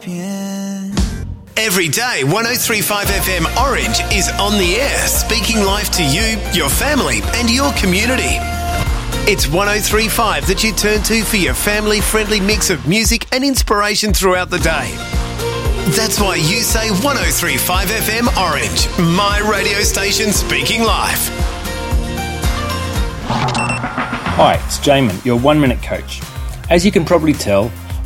Every day, 103.5 FM Orange is on the air, speaking life to you, your family and your community. It's 103.5 that you turn to for your family-friendly mix of music and inspiration throughout the day. That's why you say 103.5 FM Orange, my radio station speaking life. Hi, it's Jamin, your 1 Minute Coach. As you can probably tell,